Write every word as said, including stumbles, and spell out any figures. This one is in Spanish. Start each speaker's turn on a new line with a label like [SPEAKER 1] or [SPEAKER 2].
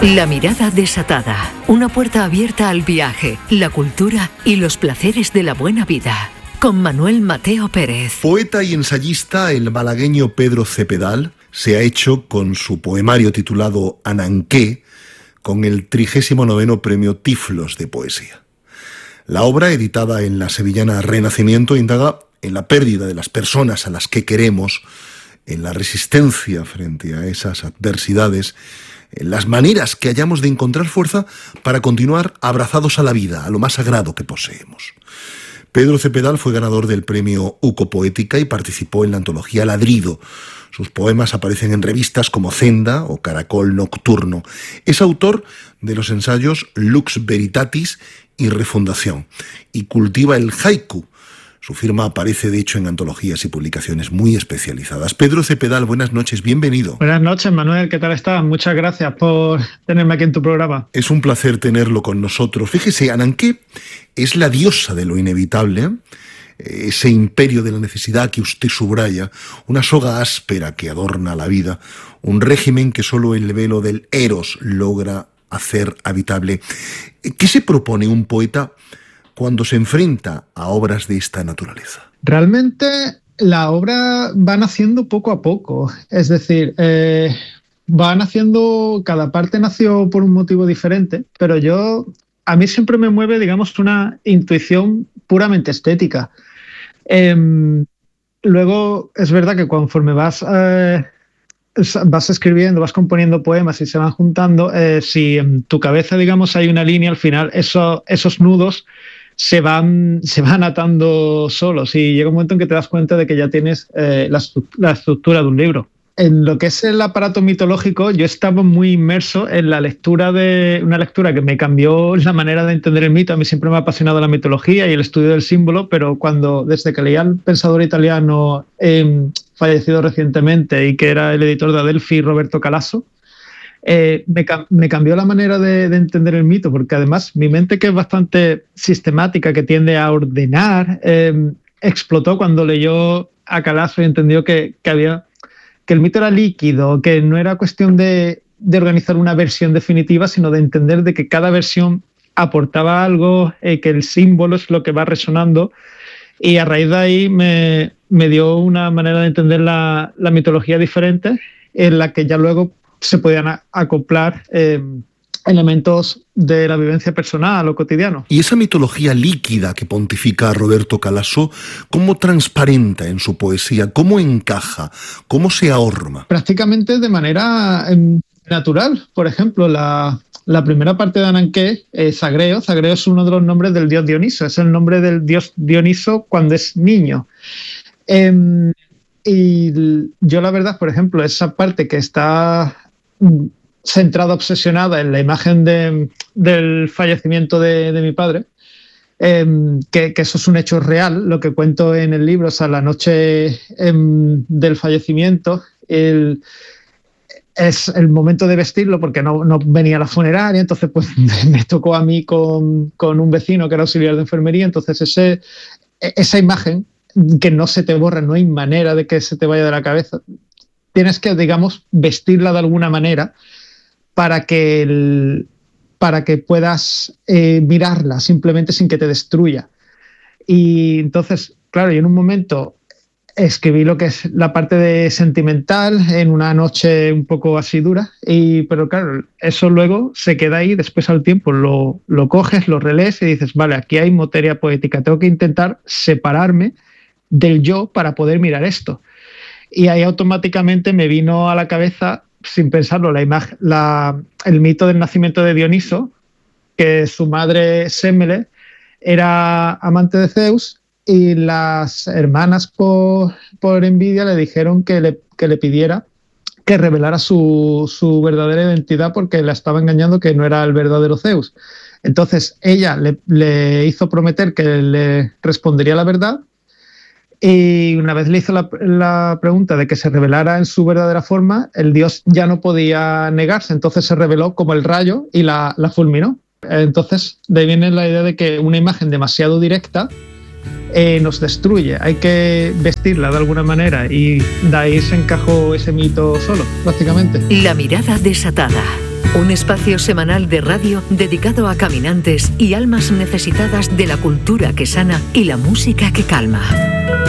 [SPEAKER 1] La mirada desatada. Una puerta abierta al viaje, la cultura y los placeres de la buena vida. Con Manuel Mateo Pérez.
[SPEAKER 2] Poeta y ensayista, el malagueño Pedro Cepedal se ha hecho con su poemario titulado Ananqué con el trigésimo noveno Premio Tiflos de Poesía. La obra, editada en la sevillana Renacimiento, indaga en la pérdida de las personas a las que queremos, en la resistencia frente a esas adversidades, en las maneras que hayamos de encontrar fuerza para continuar abrazados a la vida, a lo más sagrado que poseemos. Pedro Cepedal fue ganador del premio Uco Poética y participó en la antología Ladrido. Sus poemas aparecen en revistas como Zenda o Caracol Nocturno. Es autor de los ensayos Lux Veritatis y Refundación y cultiva el haiku. Su firma aparece, de hecho, en antologías y publicaciones muy especializadas. Pedro Cepedal, buenas noches, bienvenido.
[SPEAKER 3] Buenas noches, Manuel, ¿qué tal estás? Muchas gracias por tenerme aquí en tu programa.
[SPEAKER 2] Es un placer tenerlo con nosotros. Fíjese, Ananqué es la diosa de lo inevitable, ese imperio de la necesidad que usted subraya, una soga áspera que adorna la vida, un régimen que solo el velo del Eros logra hacer habitable. ¿Qué se propone un poeta cuando se enfrenta a obras de esta naturaleza?
[SPEAKER 3] Realmente la obra va naciendo poco a poco, es decir, eh, va naciendo, cada parte nació por un motivo diferente, pero yo, a mí siempre me mueve, digamos, una intuición puramente estética. Eh, luego, es verdad que conforme vas, eh, vas escribiendo, vas componiendo poemas y se van juntando, eh, si en tu cabeza, digamos, hay una línea, al final eso, esos nudos se van, se van atando solos y llega un momento en que te das cuenta de que ya tienes eh, la, la estructura de un libro. En lo que es el aparato mitológico, yo estaba muy inmerso en la lectura de una lectura que me cambió la manera de entender el mito. A mí siempre me ha apasionado la mitología y el estudio del símbolo, pero cuando desde que leía al pensador italiano eh, fallecido recientemente y que era el editor de Adelphi, Roberto Calasso, Eh, me, me cambió la manera de, de entender el mito, porque además mi mente, que es bastante sistemática, que tiende a ordenar, eh, explotó cuando leyó a Calasso y entendió que, que, había, que el mito era líquido, que no era cuestión de, de organizar una versión definitiva, sino de entender de que cada versión aportaba algo, eh, que el símbolo es lo que va resonando, y a raíz de ahí me, me dio una manera de entender la, la mitología diferente, en la que ya luego se podían acoplar eh, elementos de la vivencia personal o cotidiano.
[SPEAKER 2] Y esa mitología líquida que pontifica Roberto Calasso, ¿cómo transparenta en su poesía? ¿Cómo encaja? ¿Cómo se ahorma?
[SPEAKER 3] Prácticamente de manera eh, natural. Por ejemplo, la, la primera parte de Ananqué, eh, Zagreo. Zagreo es uno de los nombres del dios Dioniso. Es el nombre del dios Dioniso cuando es niño. Eh, y yo, la verdad, por ejemplo, esa parte que está centrada, obsesionada en la imagen de, del fallecimiento de, de mi padre, eh, que, que eso es un hecho real, lo que cuento en el libro. O sea, la noche eh, del fallecimiento el, es el momento de vestirlo, porque no, no venía a la funeraria, entonces pues me tocó a mí con, con un vecino que era auxiliar de enfermería. Entonces ese, esa imagen que no se te borra, no hay manera de que se te vaya de la cabeza. Tienes que, digamos, vestirla de alguna manera para que, el, para que puedas eh, mirarla simplemente sin que te destruya. Y entonces, claro, yo en un momento escribí lo que es la parte de sentimental en una noche un poco así dura, y, pero claro, eso luego se queda ahí, después al tiempo lo, lo coges, lo relees y dices, vale, aquí hay materia poética, tengo que intentar separarme del yo para poder mirar esto. Y ahí automáticamente me vino a la cabeza, sin pensarlo, la imagen, la, el mito del nacimiento de Dioniso, que su madre Sémele era amante de Zeus y las hermanas por, por envidia le dijeron que le, que le pidiera que revelara su, su verdadera identidad porque la estaba engañando, que no era el verdadero Zeus. Entonces ella le, le hizo prometer que le respondería la verdad. Y una vez le hizo la, la pregunta de que se revelara en su verdadera forma, el dios ya no podía negarse, entonces se reveló como el rayo y la, la fulminó. Entonces de ahí viene la idea de que una imagen demasiado directa eh, nos destruye, hay que vestirla de alguna manera, y de ahí se encajó ese mito solo, prácticamente.
[SPEAKER 1] La mirada desatada. Un espacio semanal de radio dedicado a caminantes y almas necesitadas de la cultura que sana y la música que calma.